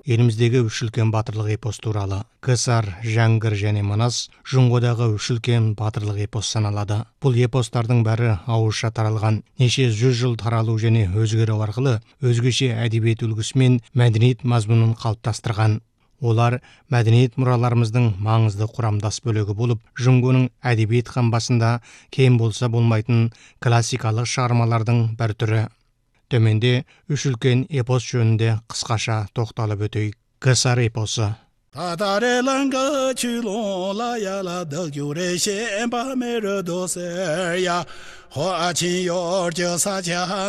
Еліміздегі үш үлкен батырлық эпос туралы. Кысар, Жәңгір және Манас Жұңғодағы үш үлкен батырлық эпос саналады. Бұл эпостардың бәрі ауызша таралған, неше жүз жыл таралу және өзгеру арқылы өзгеше әдебиет үлгісі мен мәдениет мазмұнын қалыптастырған. Олар мәдениет мұраларымыздың маңызды құрамдас бөлігі болып, Жұңғоның әдебиет қамбасында кем болса болмайтын классикалық шығармалардың бір түрі. Төменде үш үлкен эпос жөнінде қысқаша тоқталып өтейік. Кысар эпосы. Tatarelanga chulon la ya la de gyure shen ba me ro do se ya ho a chin yor jo sa cha